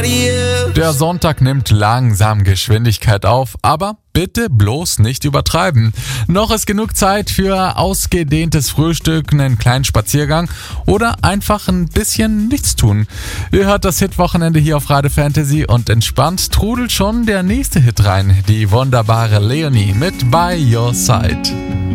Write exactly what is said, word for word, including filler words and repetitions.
Der Sonntag nimmt langsam Geschwindigkeit auf, aber bitte bloß nicht übertreiben. Noch ist genug Zeit für ausgedehntes Frühstück, einen kleinen Spaziergang oder einfach ein bisschen nichts tun. Ihr hört das Hitwochenende hier auf Radio Fantasy und entspannt trudelt schon der nächste Hit rein. Die wunderbare Leonie mit By Your Side.